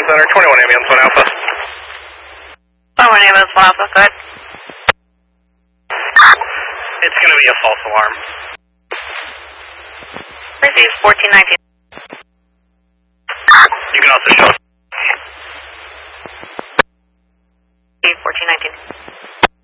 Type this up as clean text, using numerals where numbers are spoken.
Center, 21 ambulance, 1 Alpha. 21 ambulance, 1 Alpha, go ahead. It's going to be a false alarm. Receive 1419. You can also show us